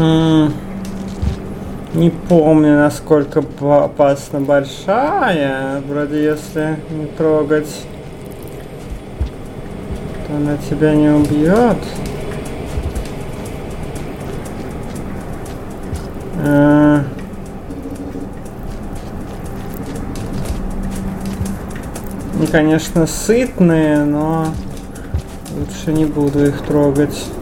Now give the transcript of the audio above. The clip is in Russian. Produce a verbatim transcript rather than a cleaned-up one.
М, Не помню, насколько ба- опасно большая. Вроде если не трогать, то она тебя не убьет. Э, Они, конечно, сытные, но лучше не буду их трогать.